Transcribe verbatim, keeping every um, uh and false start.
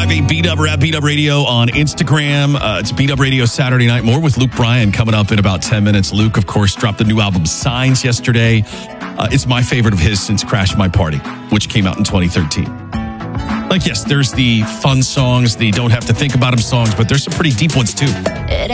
a Beat Up Rap, Beat Up Radio on Instagram. Uh, it's Beat Up Radio Saturday night. More with Luke Bryan coming up in about ten minutes. Luke, of course, dropped the new album Signs yesterday. Uh, it's my favorite of his since Crash My Party, which came out in twenty thirteen. Like, yes, there's the fun songs, the don't have to think about them songs, but there's some pretty deep ones too.